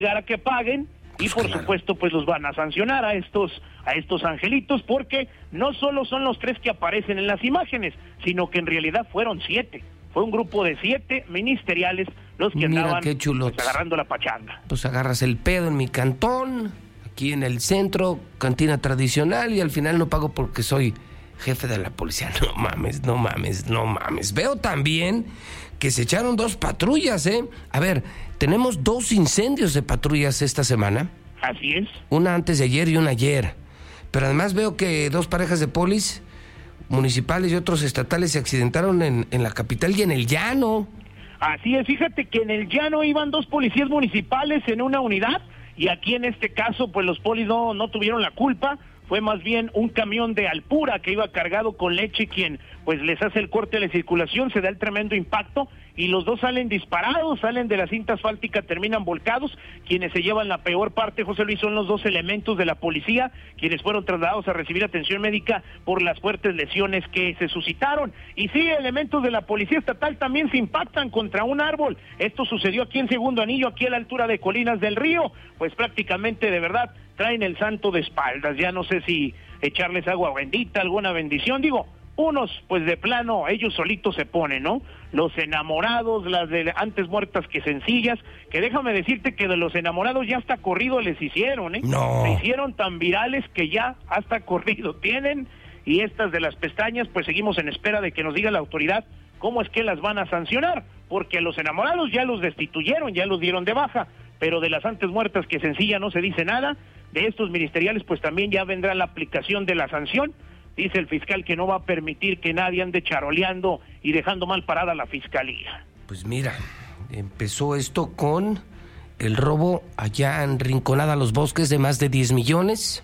a que paguen y Pues por claro. supuesto pues los van a sancionar a estos angelitos, porque no solo son los 3 que aparecen en las imágenes, sino que en realidad fueron 7. Fue un grupo de 7 ministeriales los que Mira andaban qué chulotes. pues, agarrando la pachanga. Pues agarras el pedo en mi cantón, aquí en el centro, cantina tradicional, y al final no pago porque soy jefe de la policía. No mames, no mames, no mames. Veo también que se echaron 2 patrullas, ¿eh? A ver, tenemos 2 incendios de patrullas esta semana. Así es. Una antes de ayer y una ayer. Pero además veo que 2 parejas de polis municipales y otros estatales se accidentaron en la capital y en el llano. Así es, fíjate que en el llano iban 2 policías municipales en una unidad, y aquí en este caso pues los polis no tuvieron la culpa. Fue más bien un camión de Alpura que iba cargado con leche quien pues les hace el corte de la circulación, se da el tremendo impacto y los 2 salen disparados, salen de la cinta asfáltica, terminan volcados. Quienes se llevan la peor parte, José Luis, son los 2 elementos de la policía, quienes fueron trasladados a recibir atención médica por las fuertes lesiones que se suscitaron. Y sí, elementos de la policía estatal también se impactan contra un árbol. Esto sucedió aquí en Segundo Anillo, aquí a la altura de Colinas del Río. Pues prácticamente, de verdad, traen el santo de espaldas. Ya no sé si echarles agua bendita, alguna bendición. Digo, unos pues de plano ellos solitos se ponen, ¿no? Los enamorados, las de antes muertas que sencillas, que déjame decirte que de los enamorados ya hasta corrido les hicieron, ¿eh? No. Se hicieron tan virales que ya hasta corrido tienen. Y estas de las pestañas pues seguimos en espera de que nos diga la autoridad cómo es que las van a sancionar, porque a los enamorados ya los destituyeron, ya los dieron de baja, pero de las antes muertas que sencilla no se dice nada. De estos ministeriales pues también ya vendrá la aplicación de la sanción. Dice el fiscal que no va a permitir que nadie ande charoleando y dejando mal parada la fiscalía. Pues mira, empezó esto con el robo allá en Rinconada Los Bosques de más de 10 millones.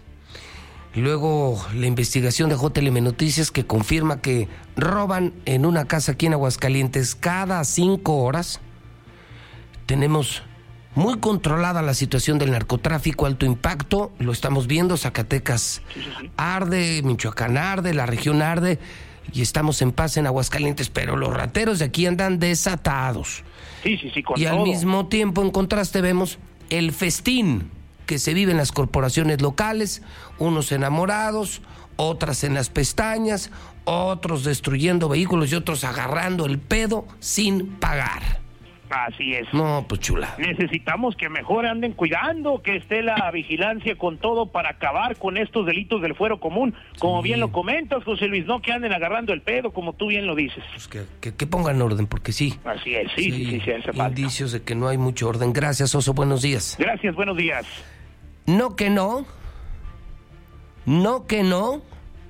Luego la investigación de JLM Noticias que confirma que roban en una casa aquí en Aguascalientes cada 5 horas. Tenemos muy controlada la situación del narcotráfico, alto impacto, lo estamos viendo, Zacatecas Sí. arde, Michoacán arde, la región arde, y estamos en paz en Aguascalientes, pero los rateros de aquí andan desatados. Sí, con Y todo. al mismo tiempo, en contraste, vemos el festín que se vive en las corporaciones locales, unos enamorados, otras en las pestañas, otros destruyendo vehículos y otros agarrando el pedo sin pagar. Así es. No, pues chula. Necesitamos que mejor anden cuidando, que esté la vigilancia con todo para acabar con estos delitos del fuero común. Como bien lo comentas, José Luis, no que anden agarrando el pedo, como tú bien lo dices. Pues que pongan orden, porque sí. Así es, sí, hace falta. Indicios de que no hay mucho orden. Gracias, Oso, buenos días. Gracias, buenos días. No que no. No que no.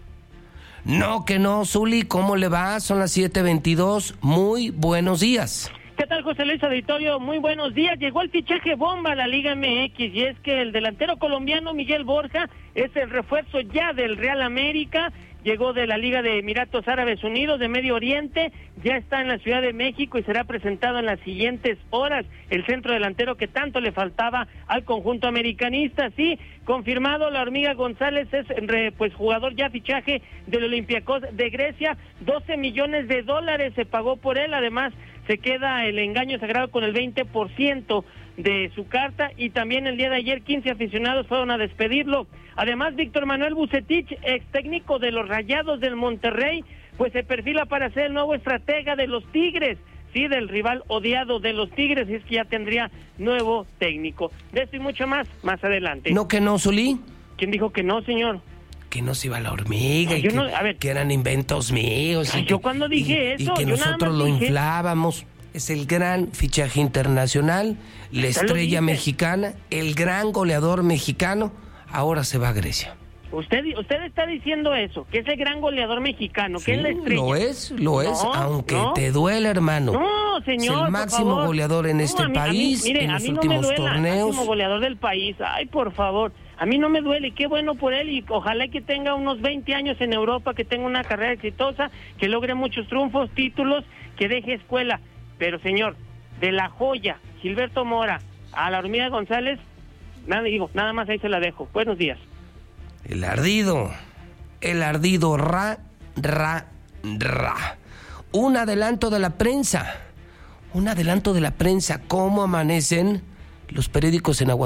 No que no, Zuli, ¿cómo le va? Son las 7:22. Muy buenos días. ¿Qué tal, José Luis Auditorio? Muy buenos días. Llegó el fichaje bomba a la Liga MX y es que el delantero colombiano Miguel Borja es el refuerzo ya del Real América. Llegó de la Liga de Emiratos Árabes Unidos de Medio Oriente, ya está en la Ciudad de México y será presentado en las siguientes horas. El centro delantero que tanto le faltaba al conjunto americanista. Sí, confirmado, la Hormiga González es pues jugador ya fichaje del Olympiacos de Grecia. $12 millones se pagó por él. Además, se queda el engaño sagrado con el 20% de su carta, y también el día de ayer 15 aficionados fueron a despedirlo. Además, Víctor Manuel Vucetich, ex técnico de los Rayados del Monterrey, pues se perfila para ser el nuevo estratega de los Tigres, sí, del rival odiado de los Tigres, y es que ya tendría nuevo técnico. De esto y mucho más adelante. ¿No que no, Zuli? ¿Quién dijo que no, señor? Que no se iba la hormiga, Ay, y yo que, no, a ver, que eran inventos míos. Ay, yo cuando dije eso, y que yo nada nosotros más lo dije... inflábamos. Es el gran fichaje internacional, la estrella mexicana, el gran goleador mexicano, ahora se va a Grecia. Usted está diciendo eso, que es el gran goleador mexicano, Sí, que es la estrella. Lo es, aunque te duele, hermano. No, señor, es el máximo goleador en este país, en los últimos torneos. Máximo goleador del país. Ay, por favor, a mí no me duele, qué bueno por él, y ojalá que tenga unos 20 años en Europa, que tenga una carrera exitosa, que logre muchos triunfos, títulos, que deje escuela. Pero, señor, de la joya, Gilberto Mora, a la Hormiga González, nada más ahí se la dejo. Buenos días. El ardido, ra. Un adelanto de la prensa, ¿cómo amanecen los periódicos en